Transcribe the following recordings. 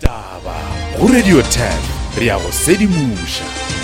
Ditaba go Radio 10 re ya go sedimusha.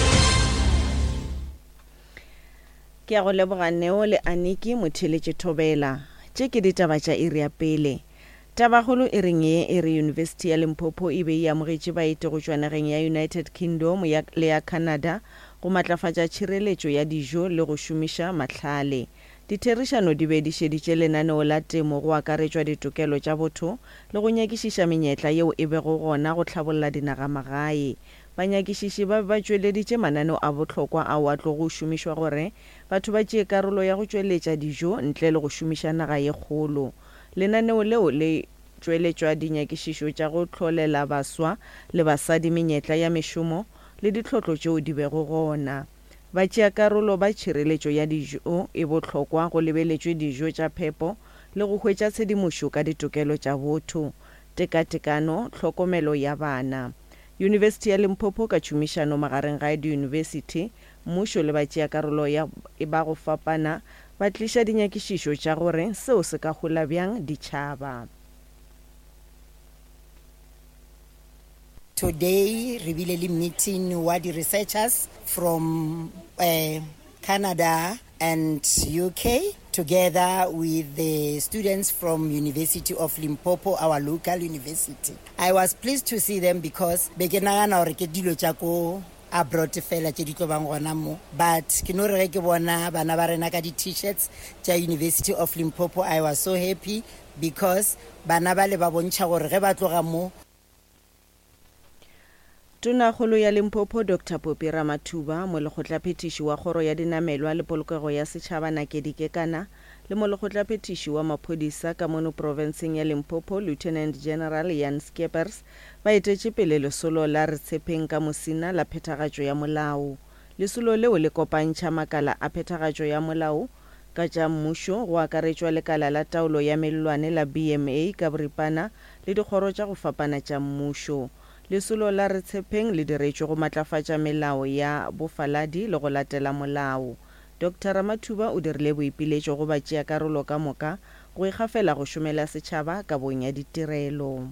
Ke a go leboga Neo le Aniki Motheletše Thobela. Tše ke ditaba tša iri ya pele. Tabagolo e reng e re University ya Limpopo e be e amogetše baeti go tšwa nageng ya United Kingdom le ya Canada go matlafatša tšhireletšo ya dijo le go šomiša mahlale. Ditherišano di be di šeditše lenaneo la temo go akaretšwa ditokelo tša botho le go nyakišiša menyetla yeo e bego gona go tlhabolola dinagamagae. Banyakišiši ba tšweleditše mananeo a bohlokwa ao a tlo go šomišwa gore batho ba tšee karolo ya go tšweletša dijo ntle le go šomiša naga ye kgolo. Lenaneo leo le tšweletšwa dinyakišišo tša go hlolela baswa le basadi menyetla ya mešomo le ditlhotlo tšeo di bego gona. Ba tšea karolo ba tšhireletšo ya dijo e bohlokwa go lebeletšwe dijo tša phepo le go hwetša tshedimošo ka ditokelo tša botho, tekatekano, tlhokomelo ya bana. University ya Limpopo ka tšhomišano magareng ga di-university, mmušo le ba tšea karolo ya ba go fapana ba tliša dinyakišišo tša gore seo se ka gola bjang ditšhaba. Today, re bile le meeting wa researchers from Canada and UK, together with the students from University of Limpopo, our local university. I was pleased to see them because ke nagana gore ke dilo tša ko abroad fela tše di tlo bang gona mo, but ke no re ke bona bana ba rena ka di-t-shirts tša University of Limpopo. I was so happy because bana ba le ba bontšha gore ge ba tloga mo. Tonakgolo ya Limpopo Dr. Popi Ramathuba, molekgotlaphethiši wa kgoro ya dinamelwa le polokego ya setšhaba Nakedi Kekana le molekgotlaphethiši wa maphodisa ka mono provinceng ya Limpopo Lieutenant General Jan Skeepers ba etetše pele lesolo la re tshepeng ka mosina la phethagatšo ya molao. Lesolo leo le kopantšha makala a phethagatšo ya molao ka tša mmušo go akaretšwa lekala la taolo ya melelwane la BMA ka boripana le dikgoro tša go fapana tša mmušo. Lesolo la re tshepeng le diretšwe go matlafatša melao ya bofaladi le go latela molao. Dr. Ramathuba o dirile boipiletšo go ba tšea karolo ka moka go ikgafela go šomela setšhaba ka bong ya ditirelo.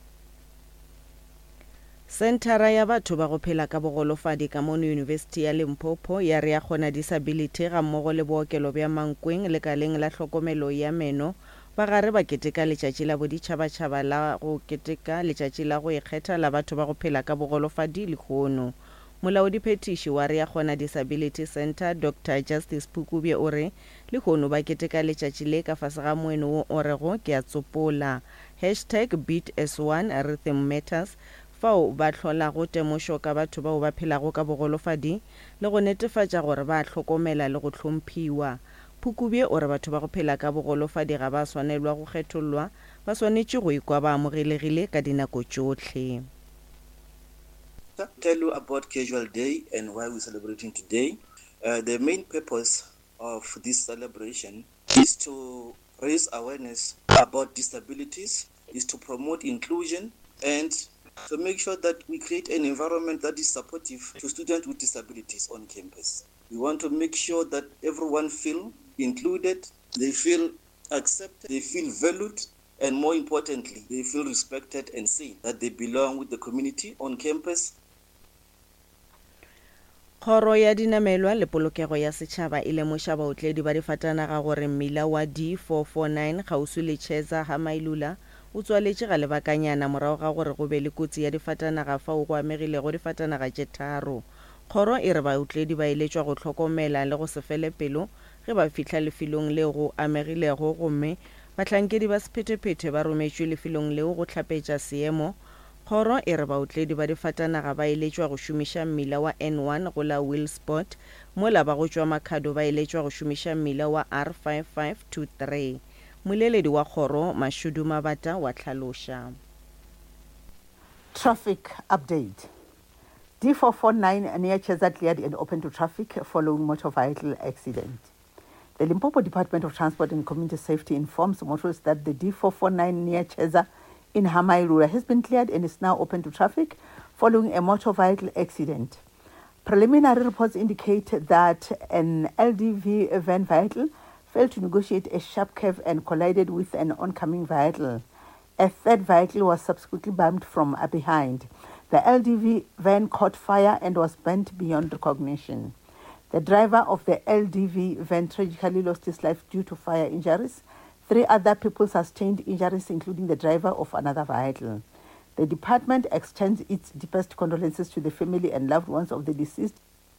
Sentara ya batho ba go phela ka bogolofadi ka mono University ya Limpopo ya re ya kgona disability ga mmogo le bookelo bja Mankweng lekaleng la tlhokomelo ya meno ba gare ba keteka letšatši la boditšhabatšhaba la go keteka letšatši la go ikgetha la batho ba go phela ka bogolofadi lekgono. Molaodiphethiši wa re ya kgona disability center Dr. Justice Phukubje o re lekgono ba keteka letšatši le ka fase ga moeno wo o rego ke a tsopola #BeatS1 Rhythm Matters fao ba hlolago temošo ka batho bao ba phelago ka bogolofadi le go netefatša gore ba hlokomela le go hlomphiwa. Phukubje o re batho ba go phela ka bogolofadi ga ba swanelwa go kgethollwa, ba swanetše go ikwa ba amogelegile ka dinako tšohle. Tell you about Casual Day and why we're celebrating today. The main purpose of this celebration is to raise awareness about disabilities, is to promote inclusion, and to make sure that we create an environment that is supportive to students with disabilities on campus. We want to make sure that everyone feel included, they feel accepted, they feel valued, and more importantly, they feel respected and seen, that they belong with the community on campus. Kgoro ya dinamelwa le polokego ya setšhaba e lemoša baotledi ba difatanaga gore mmila wa D449 kgauswi le Cheza Hamailula o tswaletše ga lebakanyana morago ga gore go be le kotsi ya difatanaga fao go amegilego difatanaga tše tharo. Kgoro e re baotledi ba eletšwa go hlokomela le go se fele pelo ge ba fihla lefilong leo go amegilego gomme bahlankedi ba sephetephete ba rometšwe lefilong leo go hlapetša seemo. Kgoro e re baotledi ba difatanaga ba eletšwa go šomiša mmila wa N1 go la Willsport mola ba go tšwa Makhado ba eletšwa go šomiša mmila wa R5523. Moleledi wa kgoro Mashudu Mabata wa tlhaloša. Traffic update. D449 near Cheza cleared and open to traffic following motor vehicle accident. The Limpopo Department of Transport and Community Safety informs motorists that the D449 near Cheza in Hamailula has been cleared and is now open to traffic following a motor vehicle accident. Preliminary reports indicate that an LDV van vehicle failed to negotiate a sharp curve and collided with an oncoming vehicle. A third vehicle was subsequently bumped from behind. The LDV van caught fire and was burnt beyond recognition. The driver of the LDV van tragically lost his life due to fire injuries. 3 other people sustained injuries, including the driver of another vehicle. The department extends its deepest condolences to the family and loved ones of the deceased.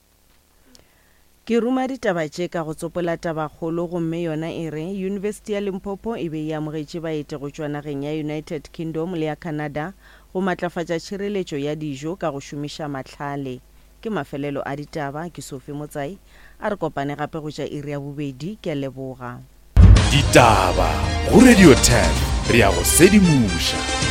Ke ruma ditaba tše ka go tsopola taba kgolo gomme yona e re University ya Limpopo e be e amogetše baeti go tšwa nageng ya United Kingdom le ya Canada go matlafatša tšhireletšo ya dijo ka go šomiša mahlale. Ke mafelelo a ditaba ke Sophie Motsai a re kopane gape go tša iri ya bobedi ke a leboga. Ditaba go Radio 10 re a go sedimuša.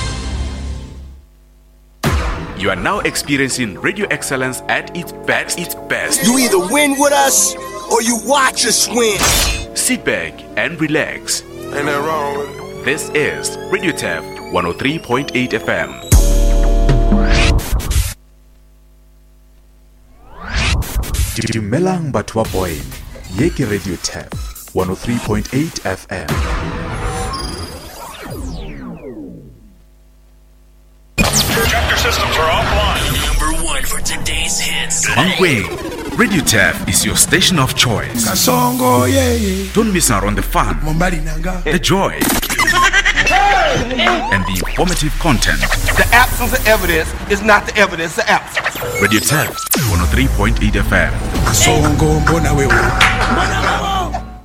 You are now experiencing radio excellence at its best. You either win with us or you watch us win. Sit back and relax. Ain't that wrong with it? This is Radio TAF 103.8 FM. Dumelang batho ba boy. Ye ke Radio TAF 103.8 FM. Projector systems are offline. Number 1 for today's hits. Mangweng, Radio TAF is your station of choice. Kasongo, yeah. Don't miss out on the fun, Mombari nanga. the joy, and the informative content. The absence of evidence is not the evidence of absence. Radio TAF 103.8 FM. Kasongo, mbona wewe.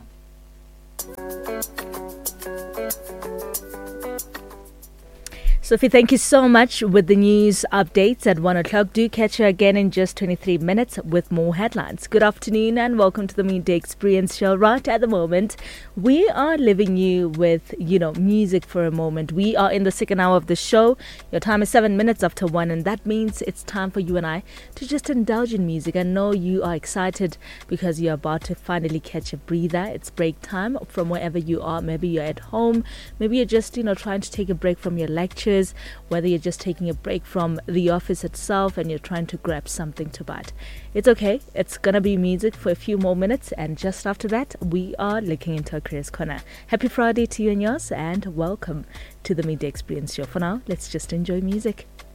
Sophie, thank you so much with the news updates at 1 o'clock. Do catch you again in just 23 minutes with more headlines. Good afternoon and welcome to the Midday Experience show. Right at the moment, we are leaving you with, music for a moment. We are in the second hour of the show. Your time is 7 minutes after 1, and that means it's time for you and I to just indulge in music. I know you are excited because you're about to finally catch a breather. It's break time from wherever you are. Maybe you're at home. Maybe you're just, trying to take a break from your lectures. Whether you're just taking a break from the office itself and you're trying to grab something to bite. It's okay. It's going to be music for a few more minutes, and just after that, we are looking into a Careers Corner. Happy Friday to you and yours, and welcome to the Midday Experience show. For now, let's just enjoy music.